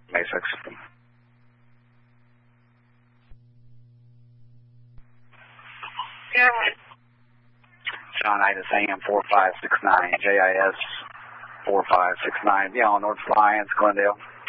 May 6. Go ahead. John Itis AM 4569, JIS 4569, beyond North Alliance, Glendale.